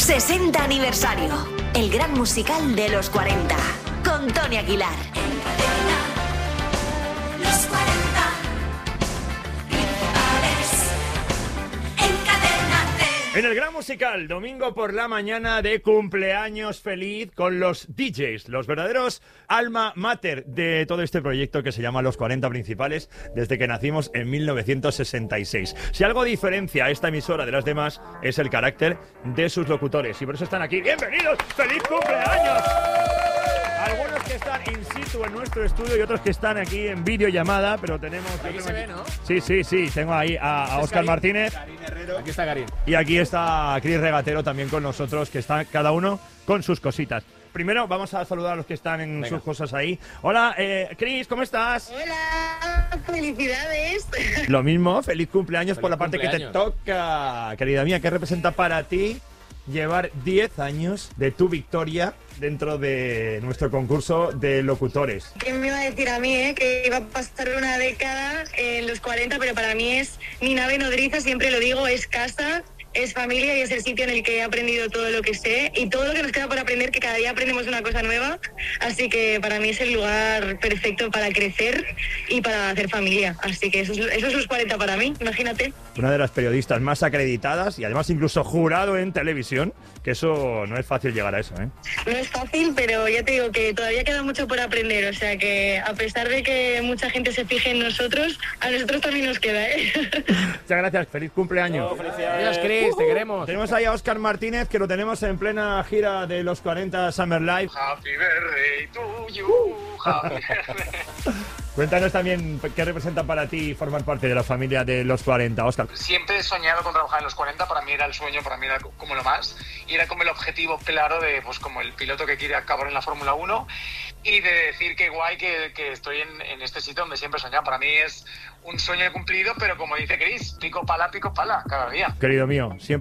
60 aniversario. El gran musical de los 40. Con Tony Aguilar. Los 40 principales en Cadena T. En el gran musical, domingo por la mañana de cumpleaños feliz con los DJs, los verdaderos alma mater de todo este proyecto que se llama Los 40 Principales, desde que nacimos en 1966. Si algo diferencia a esta emisora de las demás es el carácter de sus locutores, y por eso están aquí. ¡Bienvenidos! ¡Feliz cumpleaños! Algunos que están in situ en nuestro estudio y otros que están aquí en videollamada, pero tenemos... Aquí se ve, ¿no? Sí. Tengo ahí a Óscar Martínez. Aquí está Garín. Y aquí está Cris Regatero también con nosotros, que está cada uno con sus cositas. Primero vamos a saludar a los que están en sus cosas ahí. Hola, Cris, ¿cómo estás? Hola, felicidades. Lo mismo, feliz cumpleaños por la parte que te cumpleaños. toca. Querida mía, ¿qué representa para ti llevar 10 años de tu victoria dentro de nuestro concurso de locutores? ¿Quién me iba a decir a mí, que iba a pasar una década en los 40, pero para mí es mi nave nodriza, siempre lo digo, es casa, es familia y es el sitio en el que he aprendido todo lo que sé y todo lo que nos queda por aprender, que cada día aprendemos una cosa nueva, así que para mí es el lugar perfecto para crecer y para hacer familia, así que eso es los 40 para mí, imagínate. Una de las periodistas más acreditadas y además incluso jurado en televisión, que eso no es fácil llegar a eso, ¿eh? No es fácil, pero ya te digo que todavía queda mucho por aprender, o sea que a pesar de que mucha gente se fije en nosotros, a nosotros también nos queda, ¿eh? Muchas gracias, feliz cumpleaños. Gracias, Cris, te queremos. Tenemos ahí a Óscar Martínez, que lo tenemos en plena gira de los 40 Summer Live. Happy birthday to you, happy birthday. Cuéntanos también qué representa para ti formar parte de la familia de los 40, Óscar. Siempre he soñado con trabajar en los 40, para mí era el sueño, para mí era como lo más, y era como el objetivo claro de, pues como el piloto que quiere acabar en la Fórmula 1, y de decir que guay que estoy en este sitio donde siempre he soñado. Para mí es un sueño cumplido, pero como dice Cris, pico pala, cada día. Querido mío, siempre